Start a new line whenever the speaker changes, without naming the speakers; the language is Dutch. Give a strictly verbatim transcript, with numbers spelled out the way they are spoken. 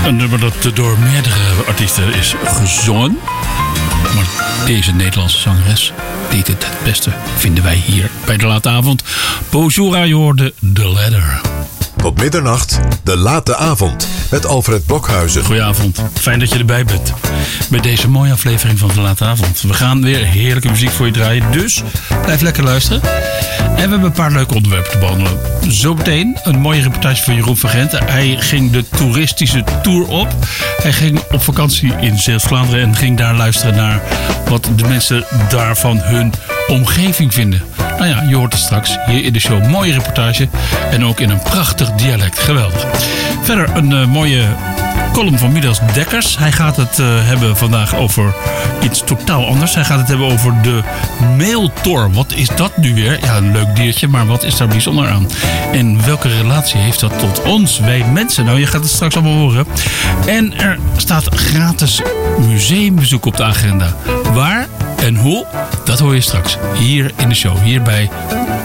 Een nummer dat door meerdere artiesten is gezongen. Maar deze Nederlandse zangeres deed het het beste, vinden wij hier bij De Late Avond. Bonjour, je hoorde The Ladder.
Tot middernacht, De Late Avond, met Alfred Blokhuizen.
Goedenavond, fijn dat je erbij bent bij deze mooie aflevering van De Late Avond. We gaan weer heerlijke muziek voor je draaien, dus blijf lekker luisteren. En we hebben een paar leuke onderwerpen te behandelen. Zometeen een mooie reportage van Jeroen van Genten. Hij ging de toeristische tour op. Hij ging op vakantie in Zeeuws-Vlaanderen en ging daar luisteren naar wat de mensen daarvan hun omgeving vinden. Nou ja, je hoort het straks hier in de show. Mooie reportage en ook in een prachtig dialect. Geweldig. Verder een uh, mooie column van Midas Dekkers. Hij gaat het uh, hebben vandaag over iets totaal anders. Hij gaat het hebben over de meeltor. Wat is dat nu weer? Ja, een leuk diertje, maar wat is daar bijzonder aan? En welke relatie heeft dat tot ons, wij mensen? Nou, je gaat het straks allemaal horen. En er staat gratis museumbezoek op de agenda. Waar en hoe? Dat hoor je straks hier in de show. Hier bij